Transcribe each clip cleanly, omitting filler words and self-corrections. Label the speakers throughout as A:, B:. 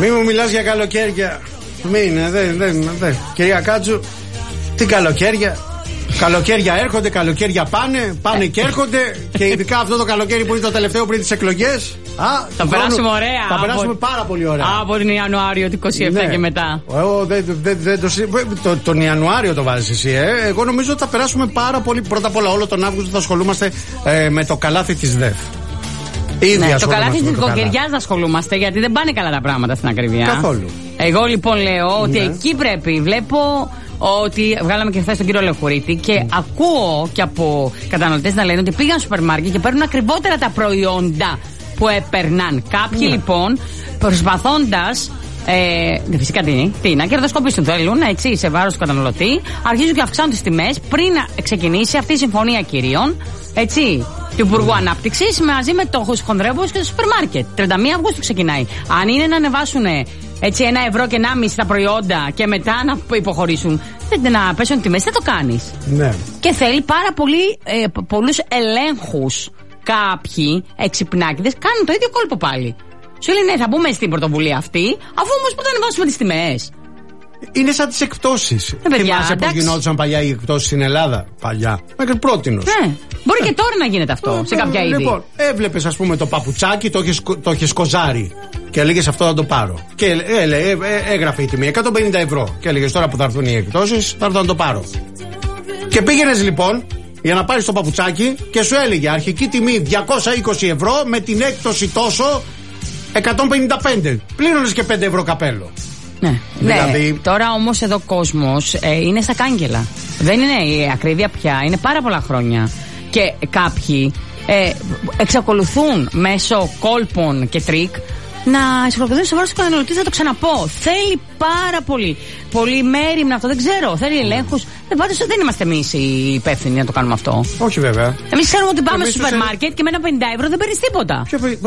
A: Μη μου μιλάς για καλοκαίρια. Δεν. Κυρία Κάτσου, τι καλοκαίρια. Καλοκαίρια έρχονται, καλοκαίρια πάνε και έρχονται. Και ειδικά αυτό το καλοκαίρι που είναι το τελευταίο πριν τις εκλογές.
B: Θα περάσουμε ωραία.
A: Θα περάσουμε πάρα πολύ ωραία.
B: Από τον Ιανουάριο του 27 και μετά.
A: Τον Ιανουάριο το βάζεις εσύ, Εγώ νομίζω ότι θα περάσουμε πάρα πολύ. Πρώτα απ' όλα, όλο τον Αύγουστο θα ασχολούμαστε με το καλάθι της ΔΕΦ.
B: Ναι, το καλάθι της νοικοκυριάς θα ασχολούμαστε, γιατί δεν πάνε καλά τα πράγματα στην ακρίβεια.
A: Καθόλου.
B: Εγώ λοιπόν λέω ότι εκεί πρέπει. Βλέπω ότι βγάλαμε και χθες τον κύριο Λεχουρίτη και ακούω και από καταναλωτές να λένε ότι πήγαν στο σούπερ μάρκετ και παίρνουν ακριβότερα τα προϊόντα που έπαιρναν. Κάποιοι λοιπόν προσπαθώντας. Φυσικά τι να κερδοσκοπήσουν θέλουν, έτσι, σε βάρος του καταναλωτή, αρχίζουν και αυξάνουν τις τιμές πριν να ξεκινήσει αυτή η συμφωνία κυρίων, έτσι, του Υπουργού Ανάπτυξης μαζί με το χονδρέμπος και το σούπερ μάρκετ. 31 Αυγούστου ξεκινάει. Αν είναι να ανεβάσουν έτσι 1 ευρώ και 1,5 τα προϊόντα και μετά να υποχωρήσουν, να πέσουν τιμές, δεν το κάνεις.
A: Ναι. Και
B: θέλει πάρα πολλούς ελέγχους. Κάποιοι εξυπνάκηδες κάνουν το ίδιο κόλπο πάλι. Σου λέει ναι, θα μπούμε στην πρωτοβουλία αυτή, αφού όμως πρώτα ανεβάσουμε τις τιμές.
A: Είναι σαν τις εκπτώσεις. Θυμάσαι πώς γινόντουσαν παλιά οι εκπτώσεις στην Ελλάδα? Παλιά. Μέχρι πρότινος.
B: Ναι. Μπορεί και τώρα να γίνεται αυτό σε κάποια είδη.
A: Λοιπόν, έβλεπες ας πούμε το παπουτσάκι, το είχε σκοζάρει. Και έλεγες αυτό θα το πάρω. Και έγραφε η τιμή 150 ευρώ. Και έλεγες τώρα που θα έρθουν οι εκπτώσεις θα έρθω να το πάρω. Και πήγαινες λοιπόν για να πάρεις το παπουτσάκι και σου έλεγε αρχική τιμή 220 ευρώ με την έκπτωση τόσο 155. Πλήρωνες και 5 ευρώ καπέλο.
B: Ναι, δηλαδή... Τώρα όμως εδώ ο κόσμος είναι στα κάγκελα. Δεν είναι η ακρίβεια πια, είναι πάρα πολλά χρόνια. Και κάποιοι εξακολουθούν μέσω κόλπων και τρίκ να εισφοροκρατούν σε βάρος του καταναλωτή. Θα το ξαναπώ. Θέλει πάρα πολύ μέρημνα αυτό, δεν ξέρω. Θέλει ελέγχους. Πάντως δεν είμαστε εμείς οι υπεύθυνοι να το κάνουμε αυτό.
A: Όχι βέβαια.
B: Εμείς ξέρουμε ότι πάμε στο σούπερ μάρκετ και με ένα 50 ευρώ δεν παίρνεις τίποτα.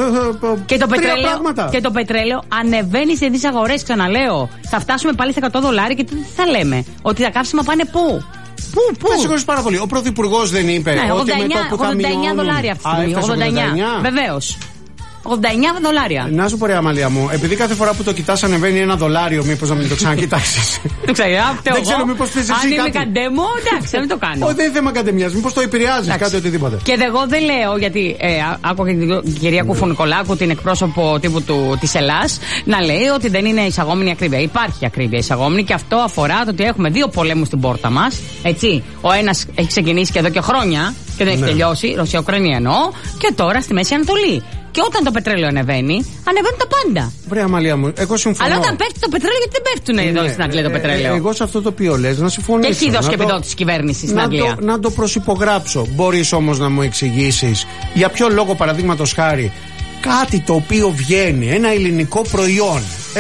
B: Και το πετρέλαιο ανεβαίνει σε ειδείς αγορές, ξαναλέω. Θα φτάσουμε πάλι στα $100 και τι θα λέμε? Ότι τα καύσιμα πάνε πού? Πού?
A: Με συγχωρείς πάρα πολύ. Ο πρωθυπουργός δεν είπε ότι με το που θα μειώνουν...
B: $89 αυτή τη στιγμή. 89. Βεβαίως. $89.
A: Να σου πω ρε Αμαλία μου, επειδή κάθε φορά που το κοιτάς ανεβαίνει $1, μήπως να μην το ξανακοιτάξεις?
B: Το ξέρω,
A: δεν ξέρω μήπως θες εσύ κάτι.
B: Αν είμαι καντέμο, εντάξει, μην το κάνω.
A: Όχι, δεν είναι θέμα καντεμιάς, μήπως το επηρεάζεις κάτι οτιδήποτε.
B: Και εγώ δεν λέω, γιατί άκουγα και την κυρία Κούφου Νικολάκου, την εκπρόσωπο τύπου της Ελλάς, να λέει ότι δεν είναι εισαγόμενη ακρίβεια. Υπάρχει ακρίβεια εισαγόμενη και αυτό αφορά το ότι έχουμε 2 πολέμους στην πόρτα μας. Έτσι, ο ένας έχει ξεκινήσει και εδώ και χρόνια και δεν έχει τελειώσει, Ρωσία-Ουκρανία εννοώ, και τώρα στη Μέση Ανατολή. Και όταν το πετρέλαιο ανεβαίνουν τα πάντα.
A: Βρε Αμαλία μου, εγώ συμφωνώ.
B: Αλλά όταν πέφτει το πετρέλαιο, γιατί δεν πέφτουν εδώ στην Αγγλία το πετρέλαιο?
A: Εγώ σε αυτό το οποίο λες να συμφωνήσω.
B: Και έχει δώσει και επιδότηση της κυβέρνησης στην Αγγλία.
A: Να το προσυπογράψω. Μπορείς όμως να μου εξηγήσεις για ποιο λόγο, παραδείγματος χάρη, κάτι το οποίο βγαίνει, ένα ελληνικό προϊόν,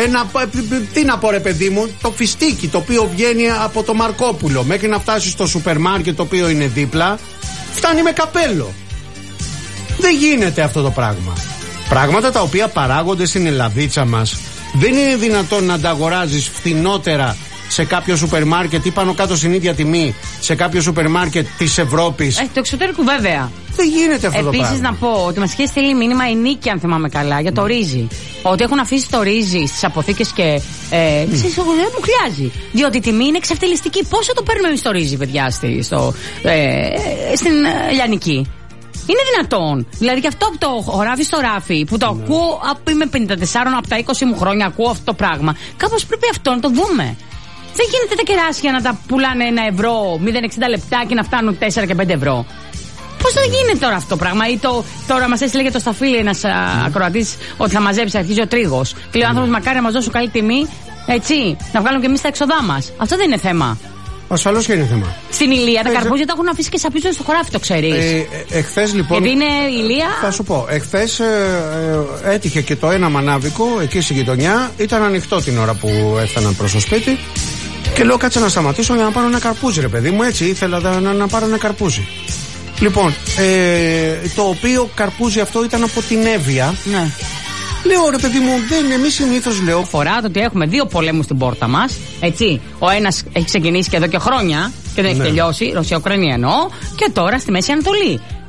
A: τι να πω ρε παιδί μου, το φιστίκι το οποίο βγαίνει από το Μαρκόπουλο μέχρι να φτάσει στο σούπερ μάρκετ το οποίο είναι δίπλα, φτάνει με καπέλο. Δεν γίνεται αυτό το πράγμα. Πράγματα τα οποία παράγονται στην Ελλαδίτσα μας δεν είναι δυνατόν να τα αγοράζεις φθηνότερα σε κάποιο σούπερ μάρκετ ή πάνω κάτω στην ίδια τιμή σε κάποιο σούπερ μάρκετ της Ευρώπης.
B: Το εξωτερικό βέβαια.
A: Δεν γίνεται αυτό το πράγμα.
B: Επίσης να πω ότι μας είχε στείλει μήνυμα η Νίκη, αν θυμάμαι καλά, για το ρύζι. Ότι έχουν αφήσει το ρύζι στις αποθήκες και δεν μου χρειάζει. Διότι η τιμή είναι εξευτελιστική. Πόσο το παίρνουμε εμείς το ρύζι, παιδιά, στην Λιανική? Είναι δυνατόν? Δηλαδή και αυτό από το χωράφι στο ράφι που το ακούω, είμαι 54 από τα 20 μου χρόνια, ακούω αυτό το πράγμα. Κάπως πρέπει αυτό να το δούμε. Δεν γίνεται τα κεράσια να τα πουλάνε €1, 0,60 λεπτά και να φτάνουν 4 και 5 ευρώ. Πώς θα γίνεται τώρα αυτό το πράγμα? Ή τώρα μας έστειλε για το σταφύλι ένας ακροατής ότι θα μαζέψει, αρχίζει ο τρίγος. Και λέει ο άνθρωπος, μακάρι να μας δώσουν καλή τιμή, έτσι, να βγάλουν και εμείς τα έξοδά μας. Αυτό δεν είναι θέμα.
A: Ασφαλώς και είναι θέμα.
B: Στην Ηλία τα καρπούζια τα έχουν αφήσει και σαπίζουν στο χωράφι, το ξέρεις.
A: Εχθές λοιπόν.
B: Γιατί είναι Ηλία.
A: Θα σου πω, εχθές έτυχε και το ένα μανάβικο εκεί στη γειτονιά. Ήταν ανοιχτό την ώρα που έφταναν προς το σπίτι. Και λέω κάτσε να σταματήσω για να πάρω ένα καρπούζι, ρε παιδί μου. Έτσι ήθελα να πάρω ένα καρπούζι. Λοιπόν, το οποίο καρπούζι αυτό ήταν από την Εύβοια.
B: Ναι.
A: Λέω ρε παιδί μου, εμείς συνήθως λέω.
B: Αφορά το ότι έχουμε 2 πολέμους στην πόρτα μας. Έτσι, ο ένας έχει ξεκινήσει και εδώ και χρόνια και δεν έχει τελειώσει, Ρωσία-Ουκρανία εννοώ, και τώρα στη Μέση Ανατολή.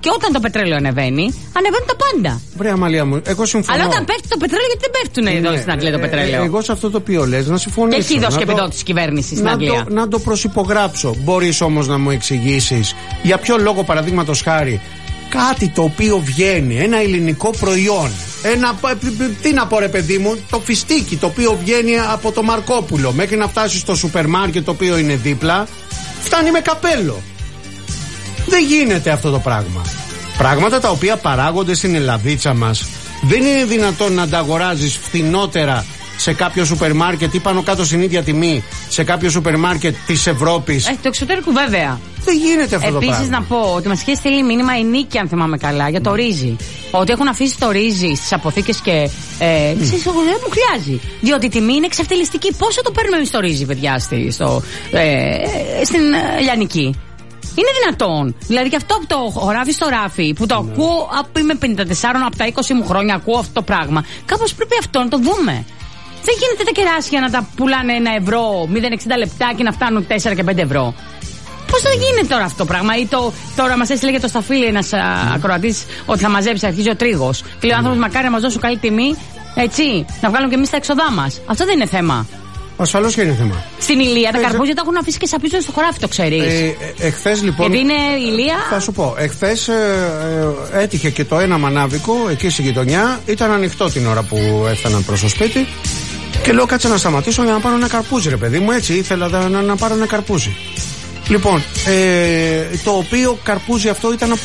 B: Και όταν το πετρέλαιο ανεβαίνει, ανεβαίνουν τα πάντα.
A: Βρε Αμαλία μου, εγώ συμφωνώ.
B: Αλλά όταν πέφτει το πετρέλαιο, γιατί δεν πέφτουν εδώ στην Αγγλία το πετρέλαιο.
A: Εγώ σε αυτό το οποίο λες να συμφωνήσω.
B: Και έχει δώσει και επιδότηση κυβέρνηση στην Αγγλία.
A: Να το προσυπογράψω. Μπορείς όμως να μου εξηγήσεις για ποιο λόγο, παραδείγματος χάρη, κάτι το οποίο βγαίνει, ένα ελληνικό προϊόν, τι να πω ρε παιδί μου, το φιστίκι το οποίο βγαίνει από το Μαρκόπουλο μέχρι να φτάσει στο σούπερ μάρκετ το οποίο είναι δίπλα, φτάνει με καπέλο. Δεν γίνεται αυτό το πράγμα. Πράγματα τα οποία παράγονται στην Ελλαδίτσα μας δεν είναι δυνατόν να τα αγοράζεις φθηνότερα σε κάποιο σούπερ μάρκετ ή πάνω κάτω στην ίδια τιμή σε κάποιο σούπερ μάρκετ της Ευρώπης.
B: Το εξωτερικό βέβαια.
A: Δεν γίνεται αυτό το πράγμα.
B: Επίσης να πω ότι μας είχε στείλει μήνυμα η Νίκη, αν θυμάμαι καλά, για το ρύζι. Ότι έχουν αφήσει το ρύζι στις αποθήκες και. Ξέρεις, δεν μου χρειάζει. Διότι η τιμή είναι εξευτελιστική. Πόσο το παίρνουμε εμείς το ρύζι, παιδιά, στην Λιανική. Είναι δυνατόν. Δηλαδή και αυτό από το χωράφι στο ράφι που το ακούω, είμαι 54 από τα 20 μου χρόνια, ακούω αυτό το πράγμα. Κάπως πρέπει αυτό να το δούμε. Δεν γίνεται τα κεράσια να τα πουλάνε 1 ευρώ, 0,60 λεπτά και να φτάνουν 4 και 5 ευρώ. Πώς θα γίνεται τώρα αυτό το πράγμα? Ή τώρα μας έστειλε το σταφύλι ένας ακροατής ότι θα μαζέψει, αρχίζει ο τρίγος. Και λέει ο άνθρωπος, μακάρι να μας δώσουν καλή τιμή, έτσι, να βγάλουν και εμείς τα έξοδά μας. Αυτό δεν είναι θέμα.
A: Ασφαλώς και είναι θέμα.
B: Στην Ηλία τα καρπούζια τα έχουν αφήσει και σαπίζουν στο χωράφι, το ξέρεις.
A: Εχθές λοιπόν.
B: Γιατί είναι Ηλία.
A: Θα σου πω, εχθές έτυχε και το ένα μανάβικο εκεί στη γειτονιά. Ήταν ανοιχτό την ώρα που έφταναν προς το σπίτι. Και λέω, κάτσε να σταματήσω για να πάρω ένα καρπούζι, ρε παιδί μου. Έτσι ήθελα να πάρω ένα καρπούζι. Λοιπόν, το οποίο καρπούζι αυτό ήταν από